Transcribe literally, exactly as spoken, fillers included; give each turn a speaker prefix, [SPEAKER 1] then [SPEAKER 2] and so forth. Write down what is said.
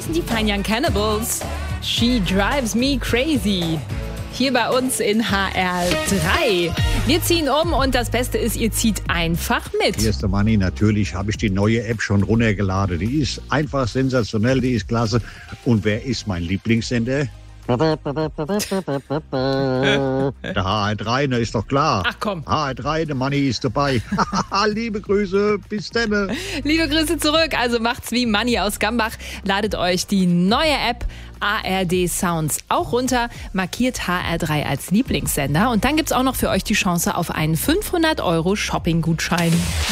[SPEAKER 1] sind die Fine Young Cannibals. She drives me crazy. Hier bei uns in H R drei. Wir ziehen um und das Beste ist, ihr zieht einfach mit.
[SPEAKER 2] Hier ist der Manni. Natürlich habe ich die neue App schon runtergeladen. Die ist einfach sensationell, die ist klasse. Und wer ist mein Lieblingssender? Der H R drei, ne, ist doch klar.
[SPEAKER 1] Ach komm.
[SPEAKER 2] H R drei, der Manni ist dabei. Liebe Grüße, bis dann.
[SPEAKER 1] Liebe Grüße zurück. Also macht's wie Manni aus Gambach. Ladet euch die neue App A R D Sounds auch runter. Markiert H R drei als Lieblingssender. Und dann gibt's auch noch für euch die Chance auf einen fünfhundert Euro Shopping-Gutschein.